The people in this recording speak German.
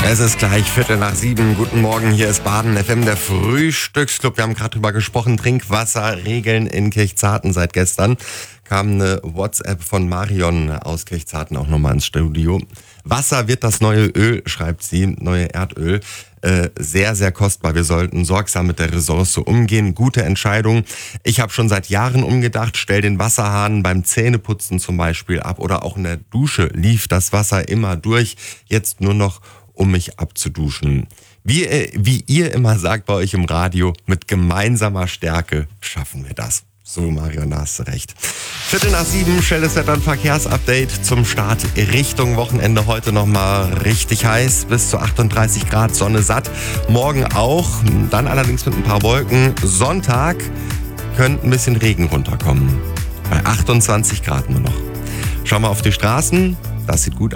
Es ist gleich 7:15. Guten Morgen, hier ist Baden FM, der Frühstücksclub. Wir haben gerade drüber gesprochen, Trinkwasserregeln in Kirchzarten. Seit gestern kam eine WhatsApp von Marion aus Kirchzarten auch nochmal ins Studio. Wasser wird das neue Öl, schreibt sie, neue Erdöl. Sehr, sehr kostbar. Wir sollten sorgsam mit der Ressource umgehen. Gute Entscheidung. Ich habe schon seit Jahren umgedacht, stell den Wasserhahn beim Zähneputzen zum Beispiel ab oder auch in der Dusche lief das Wasser immer durch. Jetzt nur noch, um mich abzuduschen. Wie ihr immer sagt bei euch im Radio, mit gemeinsamer Stärke schaffen wir das. So, Marion, da hast du recht. 6:45, schnelles Wetter- und Verkehrsupdate zum Start Richtung Wochenende. Heute nochmal richtig heiß, bis zu 38 Grad, Sonne satt. Morgen auch, dann allerdings mit ein paar Wolken. Sonntag könnte ein bisschen Regen runterkommen. Bei 28 Grad nur noch. Schauen wir auf die Straßen, das sieht gut aus.